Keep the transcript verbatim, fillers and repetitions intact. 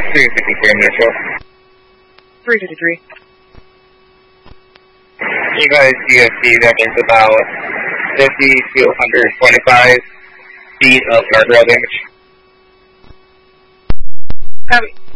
three fifty-three initial. three fifty-three. You guys C S D, that means about fifty to one hundred twenty-five feet of guardrail damage. Copy.